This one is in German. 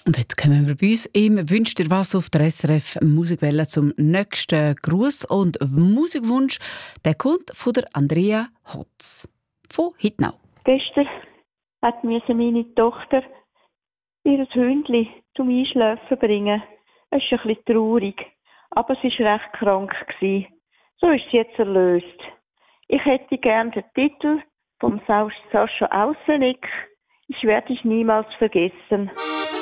Und jetzt kommen wir bei uns im «Wünsch dir was» auf der SRF Musikwelle zum nächsten Gruß und Musikwunsch. Der kommt von der Andrea Hotz von Hitnau. Gestern hat meine Tochter ihr Hündchen zum Einschlafen bringen. Es ist ein bisschen traurig, aber sie war recht krank. So ist sie jetzt erlöst. Ich hätte gern den Titel vom Sascha Ausseneck. Ich werde dich niemals vergessen.